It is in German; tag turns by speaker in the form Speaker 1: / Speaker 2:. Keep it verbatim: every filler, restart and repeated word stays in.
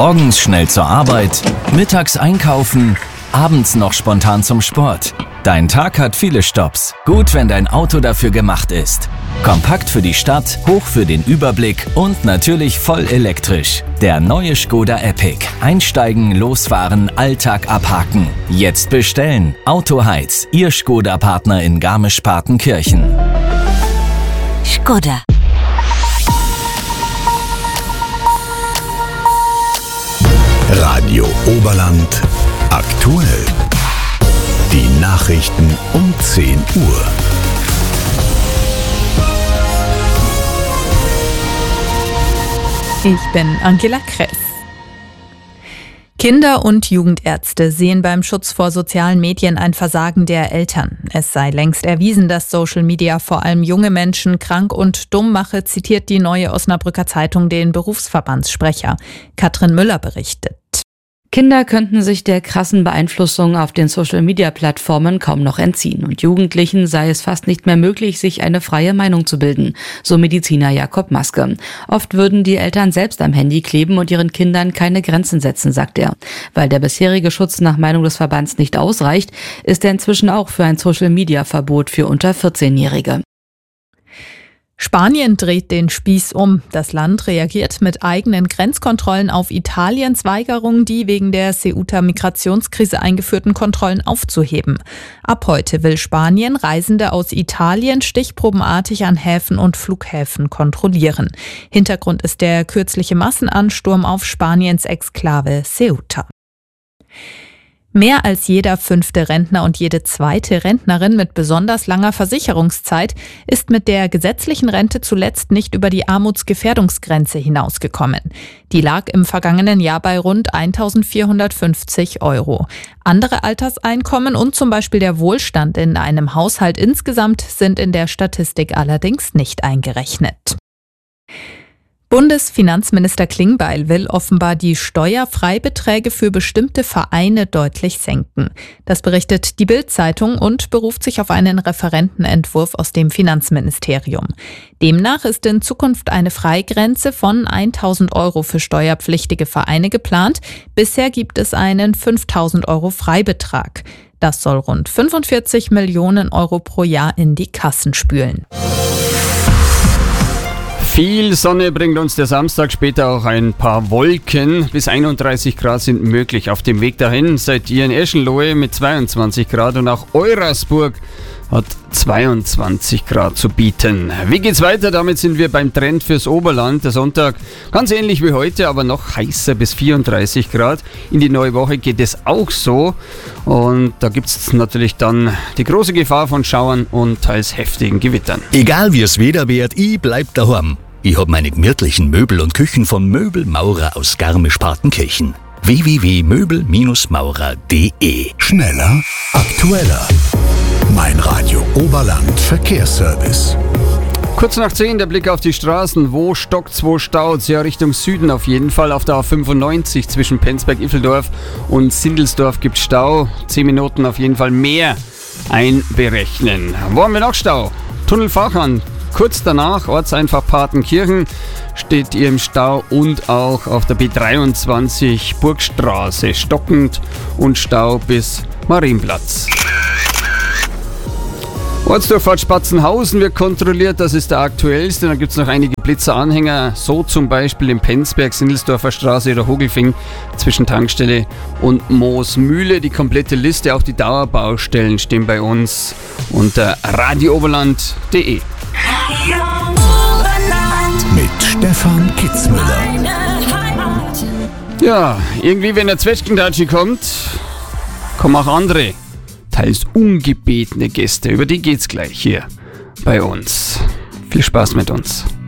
Speaker 1: Morgens schnell zur Arbeit, mittags einkaufen, abends noch spontan zum Sport. Dein Tag hat viele Stopps. Gut, wenn dein Auto dafür gemacht ist. Kompakt für die Stadt, hoch für den Überblick und natürlich voll elektrisch. Der neue Škoda Epiq. Einsteigen, losfahren, Alltag abhaken. Jetzt bestellen. Autoheiz, Ihr Škoda-Partner in Garmisch-Partenkirchen.
Speaker 2: Škoda.
Speaker 3: Radio Oberland aktuell. Die Nachrichten um zehn Uhr.
Speaker 4: Ich bin Angela Kress. Kinder- und Jugendärzte sehen beim Schutz vor sozialen Medien ein Versagen der Eltern. Es sei längst erwiesen, dass Social Media vor allem junge Menschen krank und dumm mache, zitiert die Neue Osnabrücker Zeitung den Berufsverbandssprecher. Katrin Müller berichtet.
Speaker 5: Kinder könnten sich der krassen Beeinflussung auf den Social-Media-Plattformen kaum noch entziehen. Und Jugendlichen sei es fast nicht mehr möglich, sich eine freie Meinung zu bilden, so Mediziner Jakob Maske. Oft würden die Eltern selbst am Handy kleben und ihren Kindern keine Grenzen setzen, sagt er. Weil der bisherige Schutz nach Meinung des Verbands nicht ausreicht, ist er inzwischen auch für ein Social-Media-Verbot für unter vierzehnjährige.
Speaker 4: Spanien dreht den Spieß um. Das Land reagiert mit eigenen Grenzkontrollen auf Italiens Weigerung, die wegen der Ceuta-Migrationskrise eingeführten Kontrollen aufzuheben. Ab heute will Spanien Reisende aus Italien stichprobenartig an Häfen und Flughäfen kontrollieren. Hintergrund ist der kürzliche Massenansturm auf Spaniens Exklave Ceuta. Mehr als jeder fünfte Rentner und jede zweite Rentnerin mit besonders langer Versicherungszeit ist mit der gesetzlichen Rente zuletzt nicht über die Armutsgefährdungsgrenze hinausgekommen. Die lag im vergangenen Jahr bei rund eintausendvierhundertfünfzig Euro. Andere Alterseinkommen und zum Beispiel der Wohlstand in einem Haushalt insgesamt sind in der Statistik allerdings nicht eingerechnet. Bundesfinanzminister Klingbeil will offenbar die Steuerfreibeträge für bestimmte Vereine deutlich senken. Das berichtet die Bild-Zeitung und beruft sich auf einen Referentenentwurf aus dem Finanzministerium. Demnach ist in Zukunft eine Freigrenze von eintausend Euro für steuerpflichtige Vereine geplant. Bisher gibt es einen fünftausend Euro Freibetrag. Das soll rund fünfundvierzig Millionen Euro pro Jahr in die Kassen spülen.
Speaker 6: Viel Sonne bringt uns der Samstag, später auch ein paar Wolken. Bis einunddreißig Grad sind möglich. Auf dem Weg dahin seid ihr in Eschenlohe mit zweiundzwanzig Grad und auch Eurasburg hat zweiundzwanzig Grad zu bieten. Wie geht's weiter? Damit sind wir beim Trend fürs Oberland. Der Sonntag ganz ähnlich wie heute, aber noch heißer bis vierunddreißig Grad. In die neue Woche geht es auch so. Und da gibt's natürlich dann die große Gefahr von Schauern und teils heftigen Gewittern.
Speaker 3: Egal wie es Wetter wird, ich bleib daheim. Ich hab meine gemütlichen Möbel und Küchen von Möbelmaurer aus Garmisch-Partenkirchen. w w w punkt möbel maurer punkt d e. Schneller, aktueller. Mein Radio Oberland Verkehrsservice.
Speaker 6: Kurz nach zehn der Blick auf die Straßen. Wo stockt's, wo staut's? Ja, Richtung Süden auf jeden Fall. Auf der A fünfundneunzig zwischen Penzberg-Iffeldorf und Sindelsdorf gibt Stau. Zehn Minuten auf jeden Fall mehr einberechnen. Wo haben wir noch Stau? Tunnel Fachan. Kurz danach, Ortseinfach Partenkirchen, steht ihr im Stau und auch auf der B dreiundzwanzig Burgstraße stockend und Stau bis Marienplatz. Ortsdurchfahrt Spatzenhausen wird kontrolliert, das ist der aktuellste. Dann gibt es noch einige Blitzeranhänger, so zum Beispiel in Penzberg, Sindelsdorfer Straße oder Hogelfing zwischen Tankstelle und Moosmühle. Die komplette Liste, auch die Dauerbaustellen stehen bei uns unter radiooberland punkt de.
Speaker 3: Mit Stefan Kitzmüller.
Speaker 6: Ja, irgendwie wenn der Zwetschgendatschi kommt, kommen auch andere, teils ungebetene Gäste. Über die geht's gleich hier bei uns. Viel Spaß mit uns.